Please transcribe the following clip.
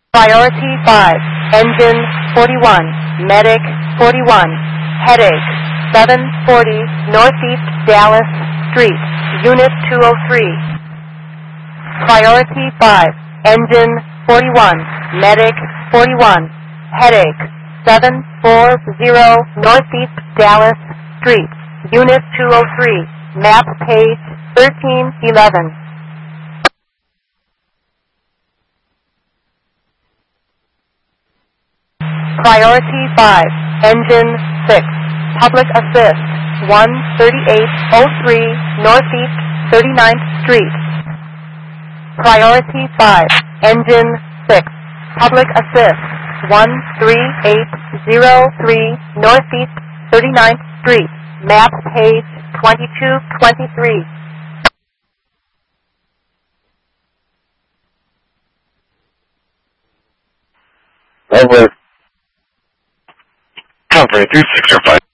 Priority 5, Engine 41, Medic 41, Headache 740 Northeast Dallas Street, Unit 203. Priority 5, Engine 41, Medic 41, Headache 740 Northeast Dallas Street, Unit 203, map page 1311. Priority 5, Engine 6, Public Assist 13803 Northeast 39th Street. Priority 5, Engine 6, Public Assist 13803 Northeast 39th Street, map page 2223. Over. Cover 3605.